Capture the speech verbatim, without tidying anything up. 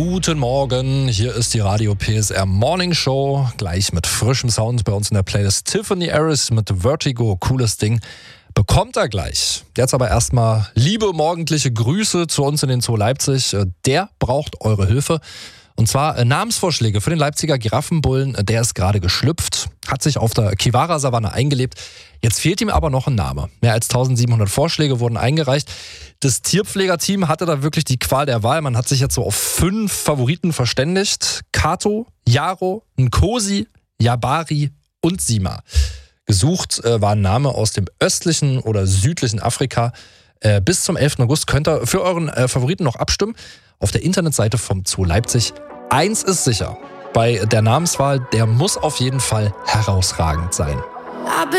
Guten Morgen, hier ist die Radio P S R Morning Show, gleich mit frischem Sound bei uns in der Playlist. Tiffany Harris mit Vertigo, cooles Ding, bekommt er gleich. Jetzt aber erstmal liebe morgendliche Grüße zu uns in den Zoo Leipzig. Der braucht eure Hilfe. Und zwar Namensvorschläge für den Leipziger Giraffenbullen. Der ist gerade geschlüpft, hat sich auf der Kiwara-Savanne eingelebt. Jetzt fehlt ihm aber noch ein Name. Mehr als eintausendsiebenhundert Vorschläge wurden eingereicht. Das Tierpflegerteam hatte da wirklich die Qual der Wahl. Man hat sich jetzt so auf fünf Favoriten verständigt. Kato, Jaro, Nkosi, Jabari und Sima. Gesucht äh, war ein Name aus dem östlichen oder südlichen Afrika. Äh, bis zum elften August könnt ihr für euren äh, Favoriten noch abstimmen. Auf der Internetseite vom Zoo Leipzig. Eins ist sicher, bei der Namenswahl, der muss auf jeden Fall herausragend sein.